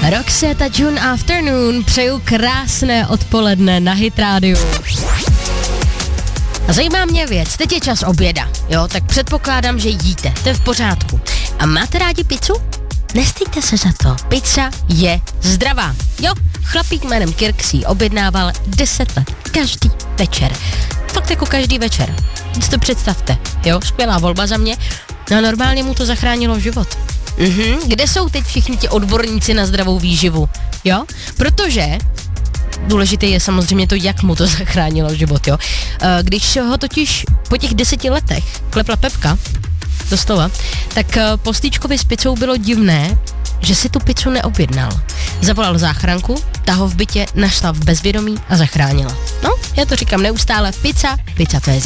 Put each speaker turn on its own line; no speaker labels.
Roxette a June Afternoon, přeju krásné odpoledne na Hit Radio. A zajímá mě věc, teď je čas oběda, jo, tak předpokládám, že jíte, to je v pořádku. A máte rádi pizzu? Nestýďte se za to, pizza je zdravá. Jo, chlapík jménem Kirk si objednával 10 let, každý večer. Fakt jako každý večer. Si to představte, jo, skvělá volba za mě. No a normálně mu to zachránilo život. Kde jsou teď všichni ti odborníci na zdravou výživu, jo? Protože důležité je samozřejmě to, jak mu to zachránilo život, jo? Když ho totiž po těch 10 letech klepla Pepka, doslova, tak poslíčkovi s pizzou bylo divné, že si tu pizzu neobjednal. Zavolal záchranku, ta ho v bytě našla v bezvědomí a zachránila. No, já to říkám neustále, pizza to je